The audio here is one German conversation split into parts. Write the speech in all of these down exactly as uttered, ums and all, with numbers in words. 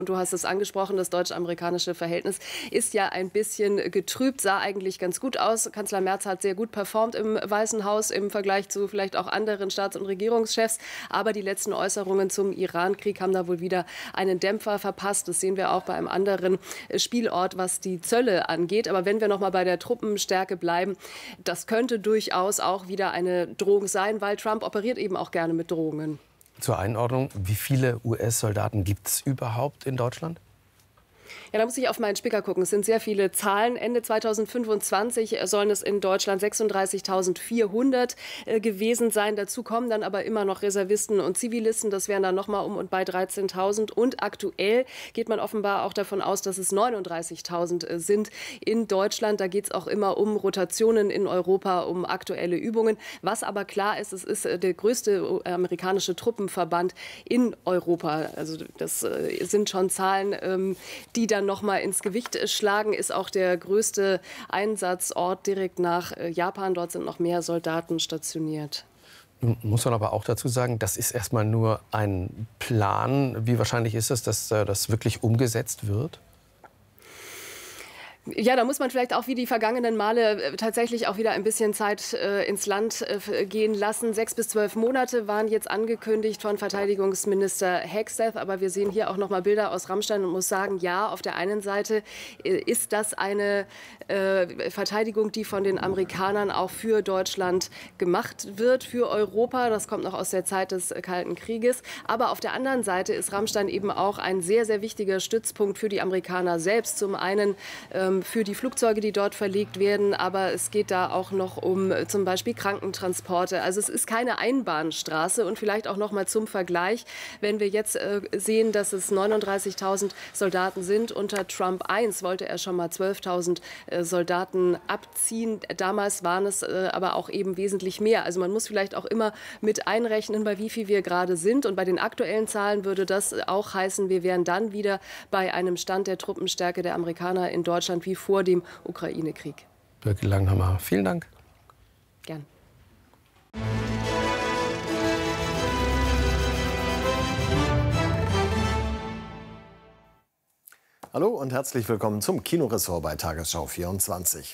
Und du hast es angesprochen, das deutsch-amerikanische Verhältnis ist ja ein bisschen getrübt, sah eigentlich ganz gut aus. Kanzler Merz hat sehr gut performt im Weißen Haus im Vergleich zu vielleicht auch anderen Staats- und Regierungschefs. Aber die letzten Äußerungen zum Iran-Krieg haben da wohl wieder einen Dämpfer verpasst. Das sehen wir auch bei einem anderen Spielort, was die Zölle angeht. Aber wenn wir noch mal bei der Truppenstärke bleiben, das könnte durchaus auch wieder eine Drohung sein, weil Trump operiert eben auch gerne mit Drohungen. Zur Einordnung, wie viele U S-Soldaten gibt es überhaupt in Deutschland? Ja, da muss ich auf meinen Spicker gucken. Es sind sehr viele Zahlen. Ende zweitausendfünfundzwanzig sollen es in Deutschland sechsunddreißigtausendvierhundert äh, gewesen sein. Dazu kommen dann aber immer noch Reservisten und Zivilisten. Das wären dann noch mal um und bei dreizehntausend. Und aktuell geht man offenbar auch davon aus, dass es neununddreißigtausend äh, sind in Deutschland. Da geht es auch immer um Rotationen in Europa, um aktuelle Übungen. Was aber klar ist, es ist äh, der größte amerikanische Truppenverband in Europa. Also das äh, sind schon Zahlen, ähm, die dann noch mal ins Gewicht schlagen, ist auch der größte Einsatzort direkt nach Japan. Dort sind noch mehr Soldaten stationiert. Nun muss man aber auch dazu sagen, das ist erstmal nur ein Plan. Wie wahrscheinlich ist es, dass das wirklich umgesetzt wird? Ja, da muss man vielleicht auch wie die vergangenen Male tatsächlich auch wieder ein bisschen Zeit äh, ins Land äh, gehen lassen. Sechs bis zwölf Monate waren jetzt angekündigt von Verteidigungsminister Hegseth. Aber wir sehen hier auch noch mal Bilder aus Ramstein und muss sagen, ja, auf der einen Seite äh, ist das eine äh, Verteidigung, die von den Amerikanern auch für Deutschland gemacht wird, für Europa. Das kommt noch aus der Zeit des Kalten Krieges. Aber auf der anderen Seite ist Ramstein eben auch ein sehr, sehr wichtiger Stützpunkt für die Amerikaner selbst. Zum einen äh, für die Flugzeuge, die dort verlegt werden. Aber es geht da auch noch um zum Beispiel Krankentransporte. Also es ist keine Einbahnstraße. Und vielleicht auch noch mal zum Vergleich, wenn wir jetzt äh, sehen, dass es neununddreißigtausend Soldaten sind. Unter Trump eins wollte er schon mal zwölftausend äh, Soldaten abziehen. Damals waren es äh, aber auch eben wesentlich mehr. Also man muss vielleicht auch immer mit einrechnen, bei wie viel wir gerade sind. Und bei den aktuellen Zahlen würde das auch heißen, wir wären dann wieder bei einem Stand der Truppenstärke der Amerikaner in Deutschland wie vor dem Ukraine-Krieg. Birgit Langhammer, vielen Dank. Gern. Hallo und herzlich willkommen zum Kinoressort bei Tagesschau vierundzwanzig.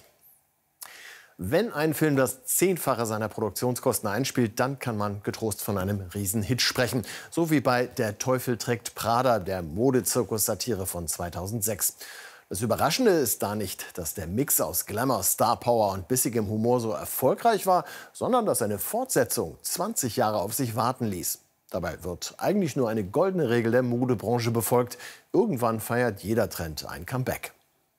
Wenn ein Film das Zehnfache seiner Produktionskosten einspielt, dann kann man getrost von einem Riesenhit sprechen. So wie bei Der Teufel trägt Prada, der Modezirkus-Satire von zweitausendsechs. Das Überraschende ist da nicht, dass der Mix aus Glamour, Star Power und bissigem Humor so erfolgreich war, sondern dass eine Fortsetzung zwanzig Jahre auf sich warten ließ. Dabei wird eigentlich nur eine goldene Regel der Modebranche befolgt. Irgendwann feiert jeder Trend ein Comeback.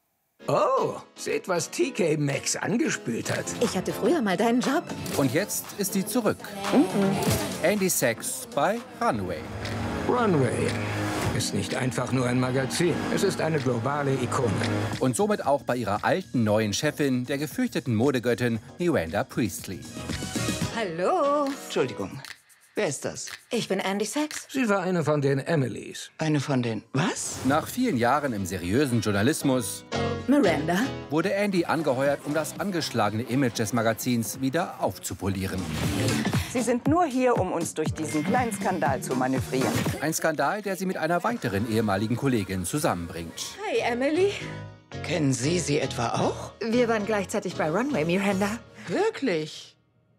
Oh, seht, was T K Maxx angespült hat. Ich hatte früher mal deinen Job. Und jetzt ist sie zurück. Mhm. Andy Sachs bei Runway. Runway ist nicht einfach nur ein Magazin. Es ist eine globale Ikone. Und somit auch bei ihrer alten neuen Chefin, der gefürchteten Modegöttin Miranda Priestley. Hallo. Entschuldigung, wer ist das? Ich bin Andy Sachs. Sie war eine von den Emilys. Eine von den... Was? Nach vielen Jahren im seriösen Journalismus Miranda. wurde Andy angeheuert, um das angeschlagene Image des Magazins wieder aufzupolieren. Sie sind nur hier, um uns durch diesen kleinen Skandal zu manövrieren. Ein Skandal, der sie mit einer weiteren ehemaligen Kollegin zusammenbringt. Hi, Emily. Kennen Sie sie etwa auch? Wir waren gleichzeitig bei Runway, Miranda. Wirklich?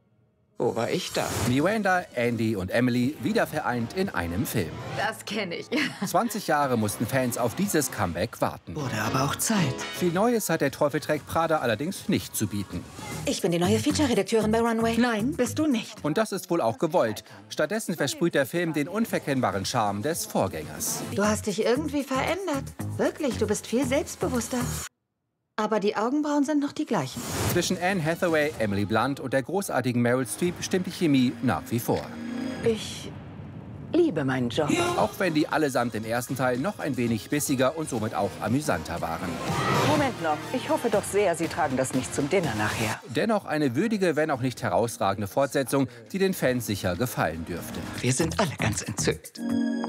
Wo war ich da? Miranda, Andy und Emily wieder vereint in einem Film. Das kenne ich. zwanzig Jahre mussten Fans auf dieses Comeback warten. Wurde aber auch Zeit. Viel Neues hat Der Teufel trägt Prada allerdings nicht zu bieten. Ich bin die neue Feature-Redakteurin bei Runway. Nein, bist du nicht. Und das ist wohl auch gewollt. Stattdessen versprüht der Film den unverkennbaren Charme des Vorgängers. Du hast dich irgendwie verändert. Wirklich, du bist viel selbstbewusster. Aber die Augenbrauen sind noch die gleichen. Zwischen Anne Hathaway, Emily Blunt und der großartigen Meryl Streep stimmt die Chemie nach wie vor. Ich liebe meinen Job. Auch wenn die allesamt im ersten Teil noch ein wenig bissiger und somit auch amüsanter waren. Moment noch. Ich hoffe doch sehr, Sie tragen das nicht zum Dinner nachher. Dennoch eine würdige, wenn auch nicht herausragende Fortsetzung, die den Fans sicher gefallen dürfte. Wir sind alle ganz entzückt.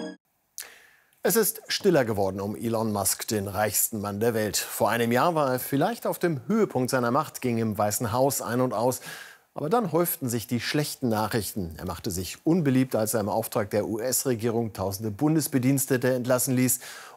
Es ist stiller geworden um Elon Musk, den reichsten Mann der Welt. Vor einem Jahr war er vielleicht auf dem Höhepunkt seiner Macht, ging im Weißen Haus ein und aus. Aber dann häuften sich die schlechten Nachrichten. Er machte sich unbeliebt, als er im Auftrag der U S-Regierung tausende Bundesbedienstete entlassen ließ.